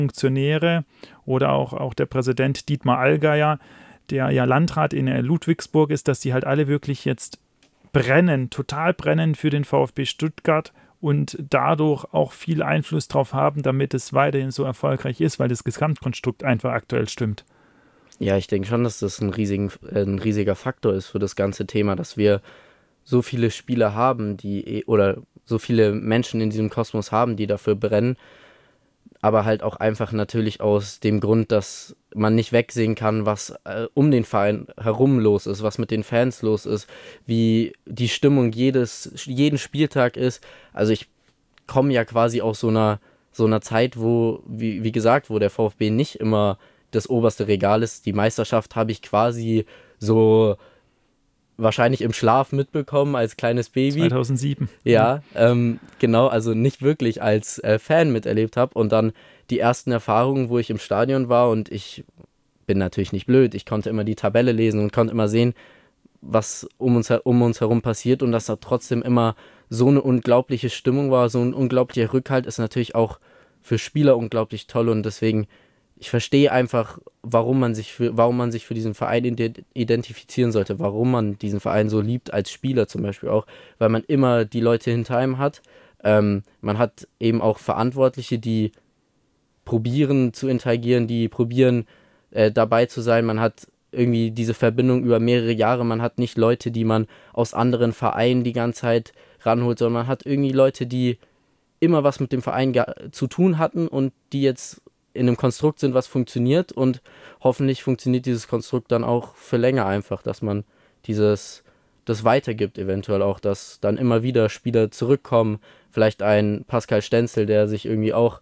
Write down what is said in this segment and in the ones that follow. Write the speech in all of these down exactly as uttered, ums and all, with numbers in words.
Funktionäre oder auch, auch der Präsident Dietmar Allgeier, der ja Landrat in Ludwigsburg ist, dass die halt alle wirklich jetzt brennen, total brennen für den VfB Stuttgart und dadurch auch viel Einfluss drauf haben, damit es weiterhin so erfolgreich ist, weil das Gesamtkonstrukt einfach aktuell stimmt. Ja, ich denke schon, dass das ein, riesigen, ein riesiger Faktor ist für das ganze Thema, dass wir so viele Spieler haben, die oder so viele Menschen in diesem Kosmos haben, die dafür brennen, aber halt auch einfach natürlich aus dem Grund, dass man nicht wegsehen kann, was äh, um den Verein herum los ist, was mit den Fans los ist, wie die Stimmung jedes, jeden Spieltag ist. Also ich komme ja quasi aus so einer, so einer Zeit, wo, wie, wie gesagt, wo der VfB nicht immer das oberste Regal ist. Die Meisterschaft habe ich quasi so wahrscheinlich im Schlaf mitbekommen als kleines Baby. zweitausendsieben. Ja, ähm, genau, also nicht wirklich als äh, Fan miterlebt habe und dann die ersten Erfahrungen, wo ich im Stadion war und ich bin natürlich nicht blöd, ich konnte immer die Tabelle lesen und konnte immer sehen, was um uns, um uns herum passiert und dass da trotzdem immer so eine unglaubliche Stimmung war, so ein unglaublicher Rückhalt ist natürlich auch für Spieler unglaublich toll und deswegen, ich verstehe einfach, warum man sich für, warum man sich für diesen Verein identifizieren sollte, warum man diesen Verein so liebt, als Spieler zum Beispiel auch, weil man immer die Leute hinter einem hat. Ähm, man hat eben auch Verantwortliche, die probieren zu interagieren, die probieren äh, dabei zu sein. Man hat irgendwie diese Verbindung über mehrere Jahre. Man hat nicht Leute, die man aus anderen Vereinen die ganze Zeit ranholt, sondern man hat irgendwie Leute, die immer was mit dem Verein ge- zu tun hatten und die jetzt in einem Konstrukt sind, was funktioniert und hoffentlich funktioniert dieses Konstrukt dann auch für länger einfach, dass man dieses, das weitergibt eventuell auch, dass dann immer wieder Spieler zurückkommen, vielleicht ein Pascal Stenzel, der sich irgendwie auch,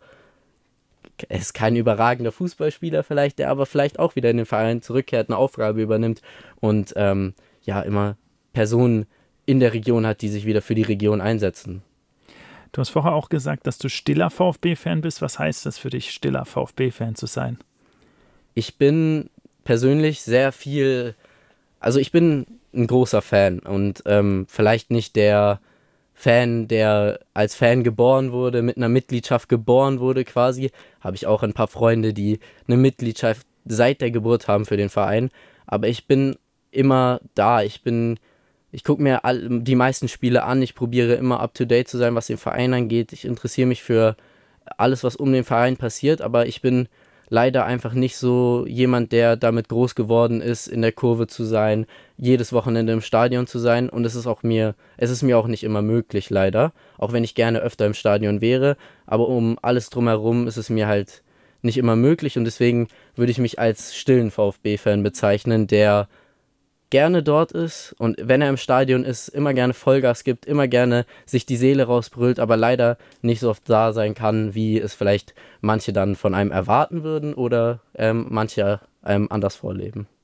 er ist kein überragender Fußballspieler vielleicht, der aber vielleicht auch wieder in den Verein zurückkehrt, eine Aufgabe übernimmt und ähm, ja, immer Personen in der Region hat, die sich wieder für die Region einsetzen. Du hast vorher auch gesagt, dass du stiller VfB-Fan bist. Was heißt das für dich, stiller VfB-Fan zu sein? Ich bin persönlich sehr viel, also ich bin ein großer Fan und ähm, vielleicht nicht der Fan, der als Fan geboren wurde, mit einer Mitgliedschaft geboren wurde quasi. Habe ich auch ein paar Freunde, die eine Mitgliedschaft seit der Geburt haben für den Verein. Aber ich bin immer da. Ich bin Ich gucke mir all, die meisten Spiele an, ich probiere immer up-to-date zu sein, was den Verein angeht. Ich interessiere mich für alles, was um den Verein passiert, aber ich bin leider einfach nicht so jemand, der damit groß geworden ist, in der Kurve zu sein, jedes Wochenende im Stadion zu sein und es ist auch mir, es ist mir auch nicht immer möglich, leider, auch wenn ich gerne öfter im Stadion wäre, aber um alles drumherum ist es mir halt nicht immer möglich und deswegen würde ich mich als stillen VfB-Fan bezeichnen, der gerne dort ist und wenn er im Stadion ist, immer gerne Vollgas gibt, immer gerne sich die Seele rausbrüllt, aber leider nicht so oft da sein kann, wie es vielleicht manche dann von einem erwarten würden oder ähm, manche einem anders vorleben.